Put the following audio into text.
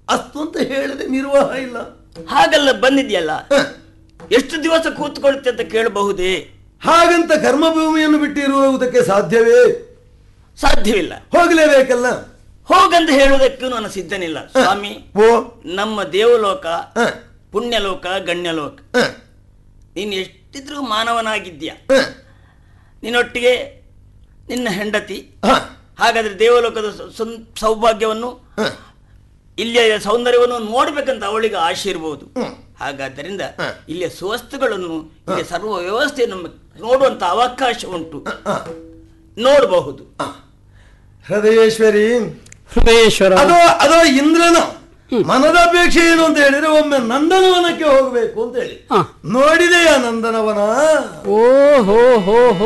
ಅಷ್ಟು ಅಂತ ಹೇಳಿದ್ರೆ ನಿರ್ವಾಹ ಇಲ್ಲ. ಹಾಗೆಲ್ಲ ಬಂದಿದ್ಯಲ್ಲ, ಎಷ್ಟು ದಿವಸ ಕೂತ್ಕೊಳ್ತೆ ಅಂತ ಕೇಳಬಹುದೇ? ಹಾಗಂತ ಕರ್ಮಭೂಮಿಯನ್ನು ಬಿಟ್ಟಿರುವುದಕ್ಕೆ ಸಾಧ್ಯವೇ? ಸಾಧ್ಯವಿಲ್ಲ. ಹೋಗಲೇಬೇಕಲ್ಲ. ಹೋಗಂತ ಹೇಳುವುದಕ್ಕೂ ನಾನು ಸಿದ್ಧನಿಲ್ಲ ಸ್ವಾಮಿ. ನಮ್ಮ ದೇವಲೋಕ, ಪುಣ್ಯಲೋಕ, ಗಣ್ಯಲೋಕ. ನೀನು ಎಷ್ಟಿದ್ರೂ ಮಾನವನಾಗಿದ್ಯಾ. ನಿನ್ನೊಟ್ಟಿಗೆ ನಿನ್ನ ಹೆಂಡತಿ. ಹಾಗಾದ್ರೆ ದೇವಲೋಕದ ಸೌಭಾಗ್ಯವನ್ನು, ಇಲ್ಲಿಯ ಸೌಂದರ್ಯವನ್ನು ನೋಡ್ಬೇಕಂತ ಅವಳಿಗೆ ಆಶೆ ಇರಬಹುದು. ಹಾಗಾದ್ದರಿಂದ ಇಲ್ಲಿಯ ಸುವಸ್ತುಗಳನ್ನು, ಇಲ್ಲಿಯ ಸರ್ವ ವ್ಯವಸ್ಥೆಯನ್ನು ನೋಡುವಂತ ಅವಕಾಶ ಉಂಟು, ನೋಡಬಹುದು. ಹೃದಯೇಶ್ವರಿ, ಹೃದಯೇಶ್ವರ, ಅದೋ ಇಂದ್ರನ ಮನದ ಅಪೇಕ್ಷೆ ಏನು ಅಂತ ಹೇಳಿದ್ರೆ ಒಮ್ಮೆ ನಂದನವನಕ್ಕೆ ಹೋಗಬೇಕು ಅಂತ ಹೇಳಿ. ನೋಡಿದೆಯಾ ನಂದನವನ? ಓ ಹೋ ಹೋ ಹೋ